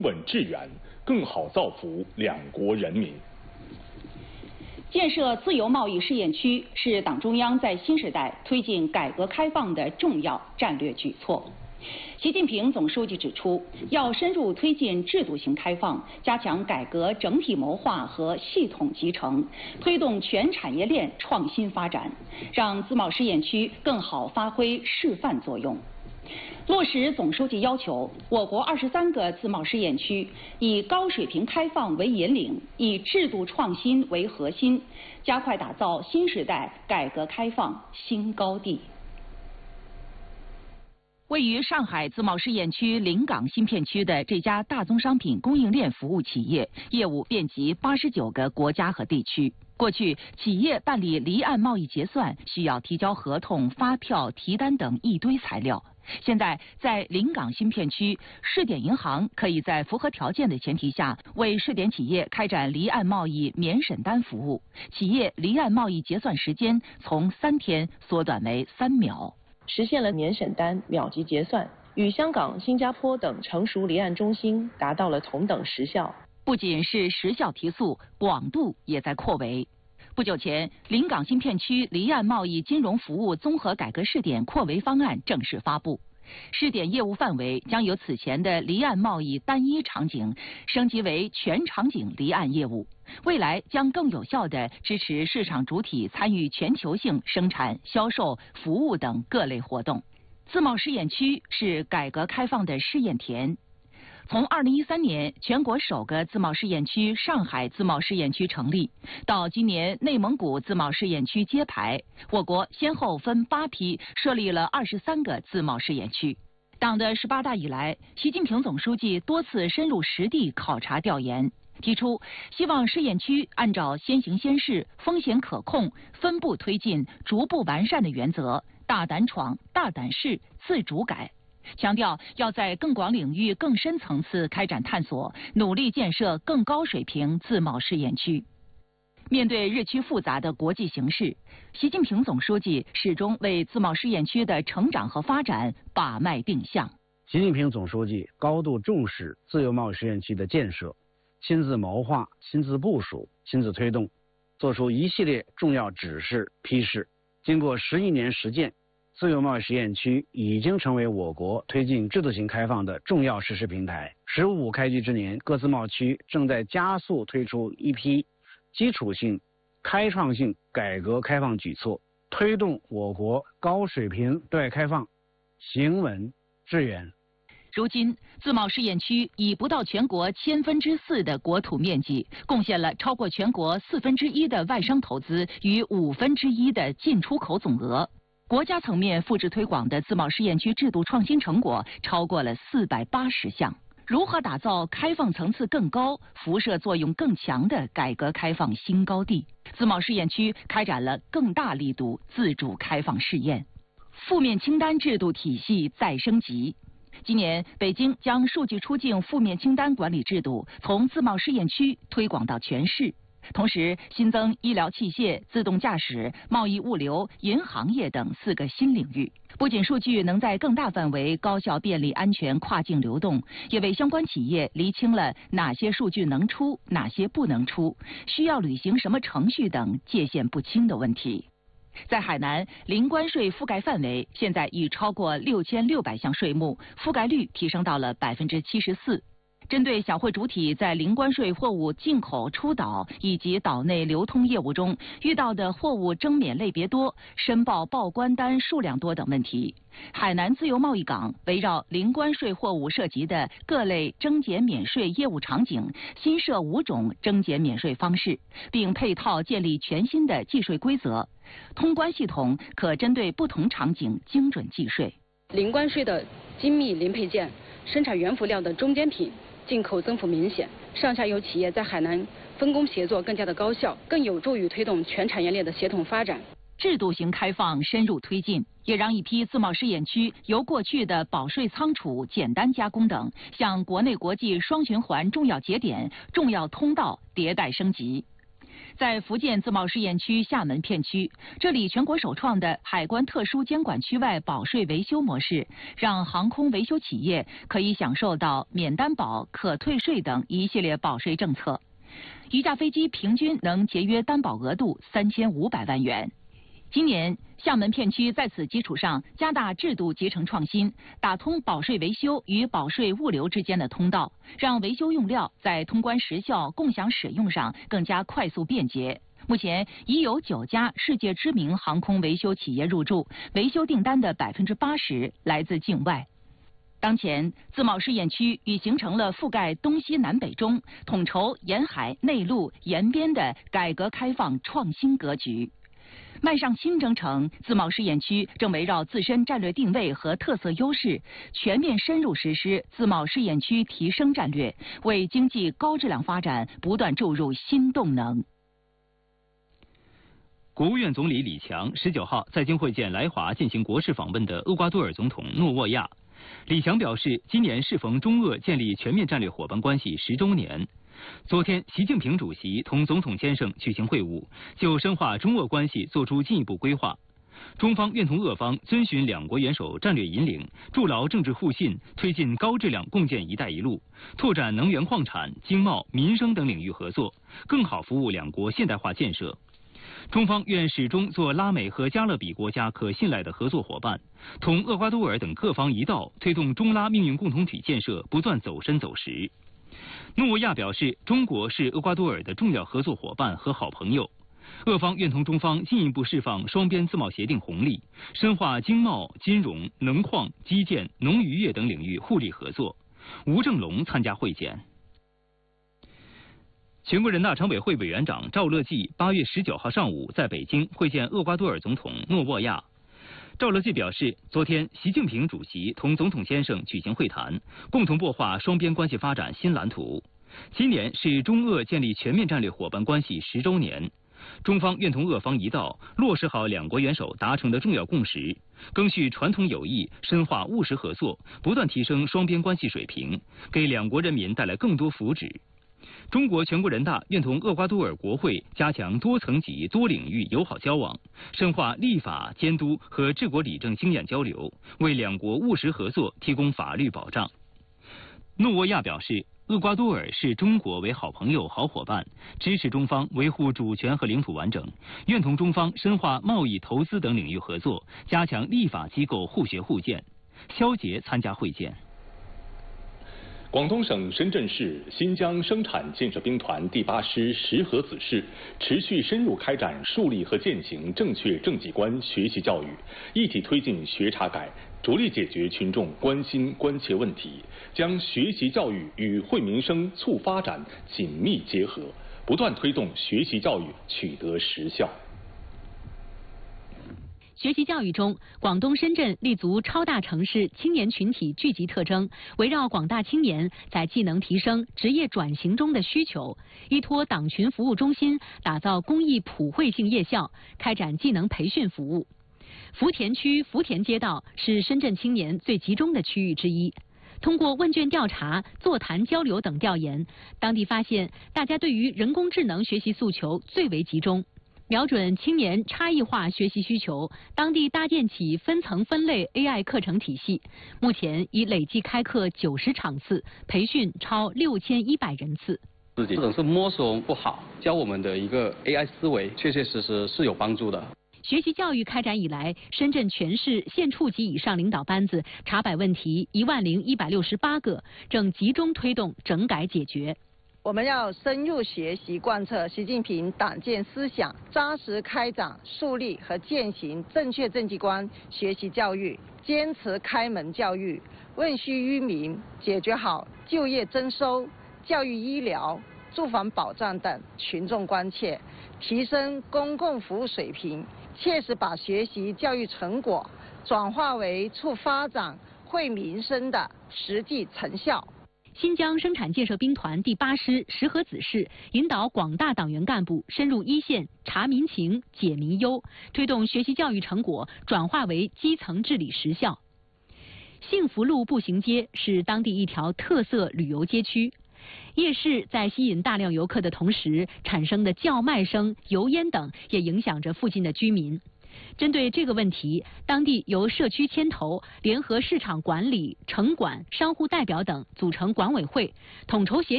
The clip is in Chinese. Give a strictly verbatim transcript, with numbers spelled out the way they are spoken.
稳致远，更好造福两国人民。 建设自由贸易试验区是党中央在新时代推进改革开放的重要战略举措。习近平总书记指出，要深入推进制度性开放，加强改革整体谋划和系统集成，推动全产业链创新发展，让自贸试验区更好发挥示范作用。落实总书记要求，我国二十三个自贸试验区以高水平开放为引领，以制度创新为核心，加快打造新时代改革开放新高地。位于上海自贸试验区临港新片区的这家大宗商品供应链服务企业，业务遍及八十九个国家和地区。过去，企业办理离岸贸易结算需要提交合同、发票、提单等一堆材料。现在，在临港新片区，试点银行可以在符合条件的前提下，为试点企业开展离岸贸易免审单服务，企业离岸贸易结算时间从三天缩短为三秒。 实现了免审单秒级结算，与香港、新加坡等成熟离岸中心达到了同等时效。 不仅是时效提速，广度也在扩围。不久前，临港新片区离岸贸易金融服务综合改革试点扩围方案正式发布。试点业务范围将由此前的离岸贸易单一场景升级为全场景离岸业务，未来将更有效地支持市场主体参与全球性生产、销售、服务等各类活动。自贸试验区是改革开放的试验田。从二零一三年全国首个自贸试验区上海自贸试验区成立，到今年内蒙古自贸试验区揭牌，我国先后分八批设立了二十三个自贸试验区。党的十八大以来，习近平总书记多次深入实地考察调研，提出希望试验区按照先行先试、风险可控、分步推进、逐步完善的原则，大胆闯、大胆试、自主改。强调要在更广领域、更深层次开展探索，努力建设更高水平自贸试验区。面对日趋复杂的国际形势，习近平总书记始终为自贸试验区的成长和发展把脉定向。 习近平总书记高度重视自由贸易试验区的建设，亲自谋划、亲自部署、亲自推动，作出一系列重要指示批示。经过十一年实践，自由贸易试验区已经成为我国推进制度性开放的重要实施平台。十五开局之年，各自贸区正在加速推出一批基础性、开创性改革开放举措，推动我国高水平对外开放行稳致远。 如今，自贸试验区以不到全国千分之四的国土面积，贡献了超过全国四分之一的外商投资与五分之一的进出口总额。国家层面复制推广的自贸试验区制度创新成果超过了四百八十项。如何打造开放层次更高、辐射作用更强的改革开放新高地？自贸试验区开展了更大力度自主开放试验，负面清单制度体系再升级。今年，北京将数据出境负面清单管理制度从自贸试验区推广到全市。同时，新增医疗器械、自动驾驶、贸易物流、银行业等四个新领域。不仅数据能在更大范围、高效、便利、安全跨境流动，也为相关企业厘清了哪些数据能出、哪些不能出，需要履行什么程序等界限不清的问题。在海南，零关税覆盖范围现在已超过六千六百项税目，覆盖率提升到了百分之七十四。针对小汇主体在零关税货物进口、出岛以及岛内流通业务中遇到的货物征免类别多、申报报关单数量多等问题，海南自由贸易港围绕零关税货物涉及的各类征减免税业务场景，新设五种征减免税方式，并配套建立全新的计税规则。通关系统可针对不同场景精准计税。 零关税的精密零配件、生产原辅料的中间品进口增幅明显，上下游企业在海南分工协作更加的高效，更有助于推动全产业链的协同发展。 制度型开放深入推进，也让一批自贸试验区由过去的保税仓储、简单加工等，向国内国际双循环重要节点、重要通道迭代升级。 在福建自贸试验区厦门片区，这里全国首创的海关特殊监管区外保税维修模式，让航空维修企业可以享受到免担保、可退税等一系列保税政策。一架飞机平均能节约担保额度三千五百万元。今年，厦门片区在此基础上加大制度集成创新，打通保税维修与保税物流之间的通道，让维修用料在通关时效、共享使用上更加快速便捷。目前已有九家世界知名航空维修企业入驻，维修订单的百分之八十来自境外。当前，自贸试验区已形成了覆盖东西南北中、统筹沿海、内陆、沿边的改革开放创新格局。迈上新征程，自贸试验区正围绕自身战略定位和特色优势，全面深入实施自贸试验区提升战略，为经济高质量发展不断注入新动能。 国务院总理李强十九号在京会见来华进行国事访问的厄瓜多尔总统诺沃亚。李强表示，今年适逢中俄建立全面战略伙伴关系十周年。昨天，习近平主席同总统先生举行会晤，就深化中俄关系作出进一步规划。中方愿同俄方遵循两国元首战略引领，筑牢政治互信，推进高质量共建“一带一路”，拓展能源矿产、经贸、民生等领域合作，更好服务两国现代化建设。中方愿始终做拉美和加勒比国家可信赖的合作伙伴，同厄瓜多尔等各方一道，推动中拉命运共同体建设不断走深走实。诺沃亚表示，中国是厄瓜多尔的重要合作伙伴和好朋友，俄方愿同中方进一步释放双边自贸协定红利，深化经贸、金融、能矿、基建、农渔业等领域互利合作。吴正龙参加会见。全国人大常委会委员长赵乐际八月十九号上午在北京会见厄瓜多尔总统诺沃亚。赵乐际表示，昨天习近平主席同总统先生举行会谈，共同擘画双边关系发展新蓝图。今年是中俄建立全面战略伙伴关系十周年，中方愿同俄方一道，落实好两国元首达成的重要共识，赓续传统友谊，深化务实合作，不断提升双边关系水平，给两国人民带来更多福祉。中国全国人大愿同厄瓜多尔国会加强多层级、多领域友好交往，深化立法、监督和治国理政经验交流，为两国务实合作提供法律保障。诺沃亚表示，厄瓜多尔视中国为好朋友、好伙伴，支持中方维护主权和领土完整，愿同中方深化贸易、投资等领域合作，加强立法机构互学互鉴。肖捷参加会见。 广东省深圳市新疆生产建设兵团第八师石河子市持续深入开展树立和践行正确政绩观学习教育，一体推进学查改，着力解决群众关心关切问题，将学习教育与惠民生促发展紧密结合，不断推动学习教育取得实效。 学习教育中，广东深圳立足超大城市青年群体聚集特征，围绕广大青年在技能提升、职业转型中的需求，依托党群服务中心，打造公益普惠性夜校，开展技能培训服务。福田区福田街道是深圳青年最集中的区域之一。通过问卷调查、座谈交流等调研，当地发现大家对于人工智能学习诉求最为集中。瞄准青年差异化学习需求，当地搭建起分层分类 A I 课程体系，目前已累计开课九十场次，培训超六千一百人次。 自己这种是摸索不好，教我们的一个 A I 思维，确确实实是有帮助的。 学习教育开展以来，深圳全市县处级以上领导班子查摆问题一万零一百六十八个，正集中推动整改解决。 我们要深入学习贯彻习近平党建思想，扎实开展树立和践行正确政绩观学习教育，坚持开门教育，问需于民，解决好就业增收、教育医疗、住房保障等群众关切，提升公共服务水平，切实把学习教育成果转化为促发展、惠民生的实际成效。 新疆生产建设兵团第八师石河子市引导广大党员干部深入一线，查民情、解民忧，推动学习教育成果转化为基层治理实效。幸福路步行街是当地一条特色旅游街区， 夜市在吸引大量游客的同时，产生的叫卖声、油烟等也影响着附近的居民。针对这个问题，当地由社区牵头，联合市场管理、城管、商户代表等组成管委会，统筹协